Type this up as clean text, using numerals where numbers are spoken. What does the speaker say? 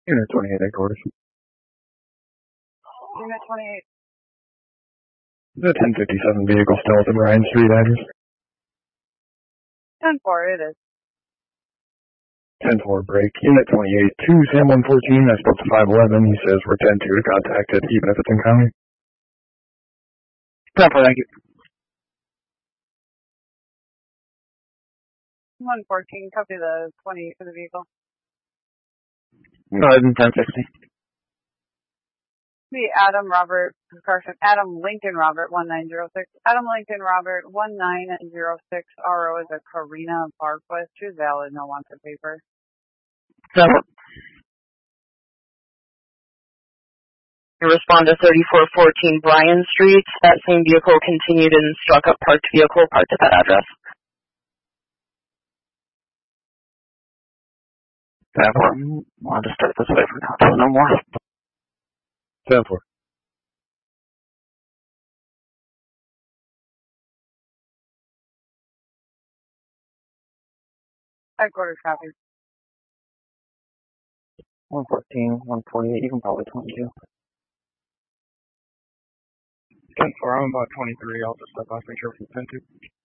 Unit 28 headquarters. Unit 28. The 1057 vehicle still at the Bryan Street address. 10-4, it is. 10-4 break. Unit 28 to Sam 114. I spoke to 511. He says we're 10-2 to contact it, even if it's in county. 10-4, thank you. 114, copy the 28 for the vehicle. Go ahead and 1060. Adam Lincoln Robert 1906. Adam Lincoln Robert 1906. RO is a Karina Barquist. She's valid, no wanted paper. 10-4. You respond to 3414 Bryan Street. That same vehicle continued and struck a parked vehicle parked at that address. 10-4. Wanted to start this way for now till no more. 10-4. Headquarters copy. 114, 148, you can probably 22. 10-4, I'm about 23. I'll just step off, make sure it's 10-2.